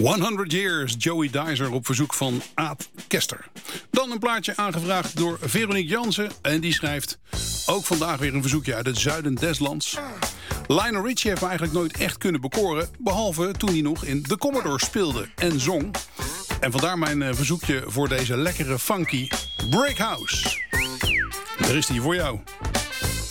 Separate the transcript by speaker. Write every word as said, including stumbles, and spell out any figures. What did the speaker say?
Speaker 1: honderd Years, Joey Dizer op verzoek van Aad Kester. Dan een plaatje aangevraagd door Veronique Jansen. En die schrijft ook vandaag weer een verzoekje uit het zuiden des lands. Lionel Richie heeft me eigenlijk nooit echt kunnen bekoren, behalve toen hij nog in The Commodores speelde en zong. En vandaar mijn verzoekje voor deze lekkere funky Brick House. Daar is die voor jou.